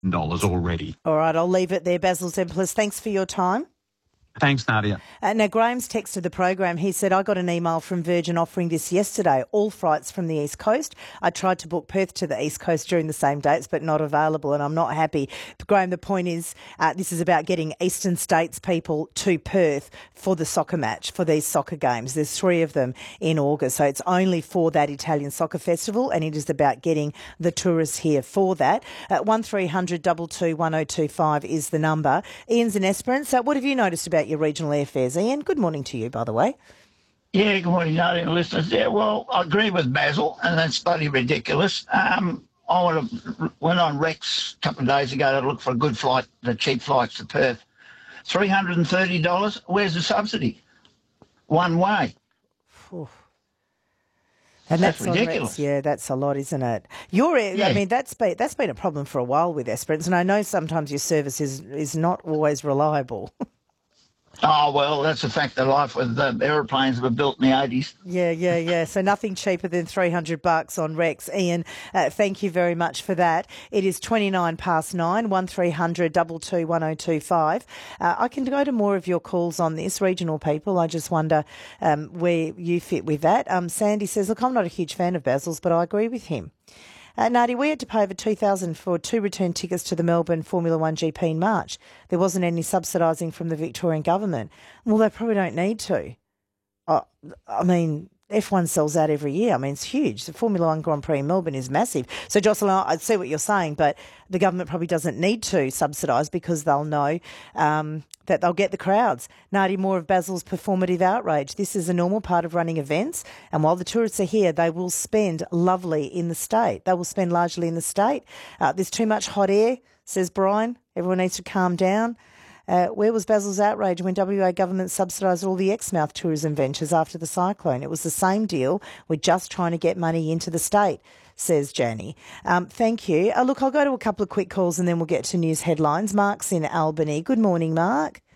already. All right, I'll leave it there. Basil Zemplis, thanks for your time. Thanks, Nadia. Now, Graham's texted the program. He said, I got an email from Virgin offering this yesterday, all flights from the East Coast. I tried to book Perth to the East Coast during the same dates, but not available, and I'm not happy. But Graham, the point is, this is about getting Eastern States people to Perth for the soccer match, for these soccer games. There's 3 of them in August, so it's only for that Italian soccer festival, and it is about getting the tourists here for that. 1300 22 1025 is the number. Ian's in Esperance. What have you noticed about your regional airfares, Ian? Good morning to you, by the way. Yeah, good morning, Nadia and listeners. Yeah, well, I agree with Basil, and that's bloody ridiculous. Went on Rex a couple of days ago to look for a good flight, the cheap flights to Perth. $330. Where's the subsidy? One way. Oof. And that's ridiculous. Yeah, that's a lot, isn't it? I mean, that's been a problem for a while with Esperance, and I know sometimes your service is not always reliable. Oh, well, that's a fact of life with aeroplanes that were built in the 80s. Yeah. So nothing cheaper than $300 on Rex. Ian, thank you very much for that. It is 29 past 9, 1300 22 1025. I can go to more of your calls on this, regional people. I just wonder where you fit with that. Sandy says, look, I'm not a huge fan of Basil's, but I agree with him. Nadia, we had to pay over $2,000 for 2 return tickets to the Melbourne Formula 1 GP in March. There wasn't any subsidising from the Victorian government. Well, they probably don't need to. I mean, F1 sells out every year. I mean, it's huge. The Formula 1 Grand Prix in Melbourne is massive. So, Jocelyn, I see what you're saying, but the government probably doesn't need to subsidise because they'll know that they'll get the crowds. Nadia, more of Basil's performative outrage. This is a normal part of running events, and while the tourists are here, they will spend lovely in the state. They will spend largely in the state. There's too much hot air, says Brian. Everyone needs to calm down. Where was Basil's outrage when WA government subsidised all the Exmouth tourism ventures after the cyclone? It was the same deal. We're just trying to get money into the state, says Janie. Thank you. Look, I'll go to a couple of quick calls and then we'll get to news headlines. Mark's in Albany. Good morning, Mark.